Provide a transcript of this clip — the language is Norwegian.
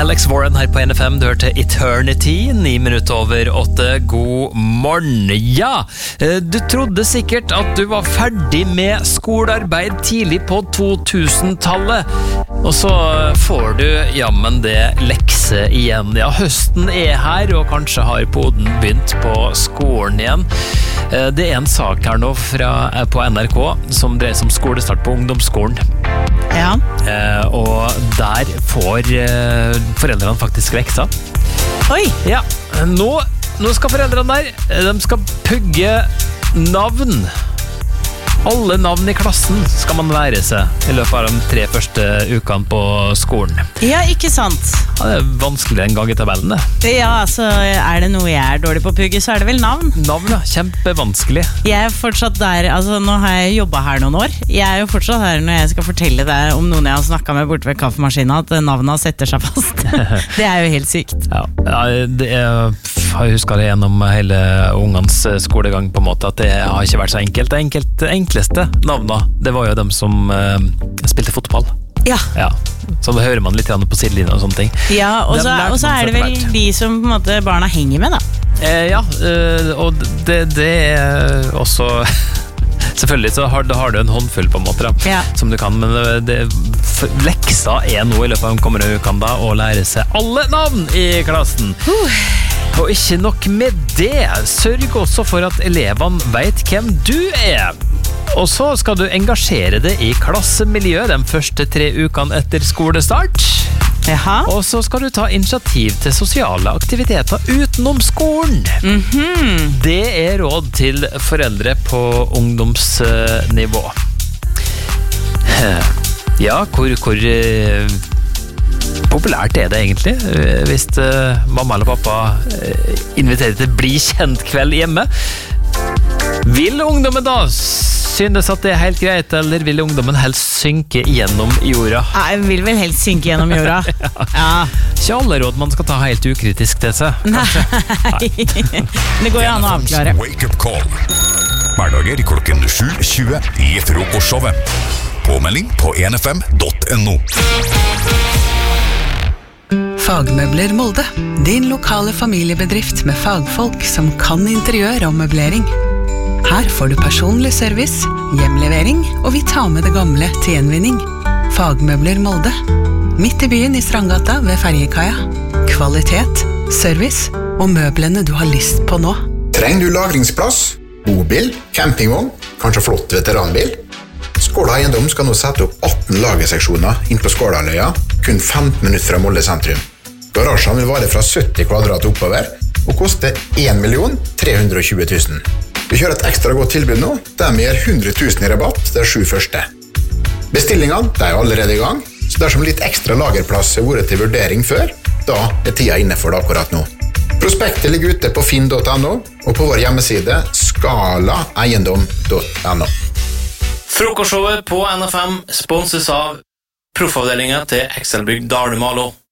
Alex Warren her på NFM, du hørte Eternity, 9 minutter over 8. God morgen. Ja, du trodde sikkert at du var ferdig med skolearbeid tidlig på 2000-tallet, og så får du jammen det lekse igjen. Ja, høsten her, og kanskje har poden begynt på skolen igjen. Det en sak her nå på NRK som dreier seg om skolestart på ungdomsskolen. Ja. Og der får foreldrene faktisk leksa. Oi! Ja, nå skal foreldrene der, de skal pugge navn. Alle navn i klassen skal man lære seg I løpet av de 3 første ukene på skolen. Ja, ikke sant? Ja, det vanskelig en gang I tabellen, det. Ja, altså, det noe jeg dårlig på å pugge, så det vel navn. Navn, ja. Kjempevanskelig. Jeg fortsatt der, altså nå har jeg jobbet her noen år. Jeg jo fortsatt her når jeg skal fortelle deg om noen jeg har snakket med borte ved kaffemaskinen, at navnet setter seg fast. Det jo helt sykt. Ja, det jeg husker det gjennom hele ungens skolegang på en måte, at det har ikke vært så enkelt. Det enkleste navnet, det var jo dem som spilte fotball. Ja. Ja. Så da hører man litt på sidelinjen og sånne ting. Ja, og så det vel de som på en måte barna henger med, da. Ja, og det også selvfølgelig så har du en håndfull på en måte da, ja. Som du kan, men leksa nå I løpet av de kommende ukene da, å lære seg alle navn I klassen. Og ikke nok med det, sørg også for at elevene vet hvem du Og så skal du engasjere deg I klassemiljøet de første 3 ukene etter skolestart. Jaha. Og så skal du ta initiativ til sosiale aktiviteter utenom skolen. Det råd til foreldre på ungdomsnivå. Ja, hvor populært det egentlig hvis mamma eller pappa inviterer til bli kjent kveld hjemme? Vil ungdommen da synes at det helt greit, eller vil ungdommen helst synke gjennom jorda? Jeg vil vel helst synke gjennom jorda. Ja. Ikke alle råd man skal ta helt ukritisk til seg. Nei. Det går jo an å avklare. Wake up call. Hverdager klokken 7:20 I frokostshowet. Påmelding på nfm.no. Fagmøbler Molde, din lokale familiebedrift med fagfolk som kan interiør og møblering. Her får du personlig service, hjemlevering, og vi tar med det gamle til gjenvinning. Fagmøbler Molde, midt I byen I Strandgata ved Ferjekaia. Kvalitet, service og møblene du har lyst på nå. Trenger du lagringsplass, bobil, campingvogn, kanskje flott veteranbil? Skåla Eiendom skal nå sette opp 18 lagerseksjoner inn på Skålaløya, kun 15 minutter fra Molde sentrum. Garasjen vil vare fra 70 kvadrat oppover, og koste 1.320 000. Vi kjører et ekstra godt tilbud nå, der vi gir 100 000 I rabatt de 7 første. Bestillingene de allerede I gang, så dersom litt ekstra lagerplass har vært til vurdering før, da tida inne for det akkurat nå. Prospektet ligger ute på finn.no, og på vår hjemmeside skalaeiendom.no. Frokostshowet på NFM sponses av proffavdelingen til Excelbygg Dalumalo.